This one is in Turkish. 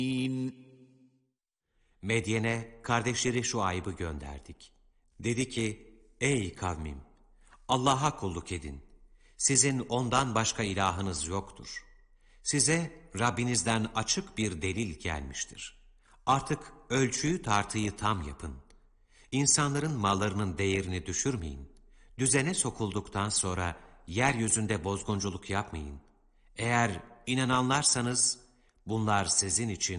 Medyen'e kardeşleri Şuayb'ı gönderdik. Dedi ki, ey kavmim! Allah'a kulluk edin. Sizin ondan başka ilahınız yoktur. Size Rabbinizden açık bir delil gelmiştir. Artık ölçüyü tartıyı tam yapın. İnsanların mallarının değerini düşürmeyin. Düzene sokulduktan sonra yeryüzünde bozgunculuk yapmayın. Eğer inananlarsanız bunlar sizin için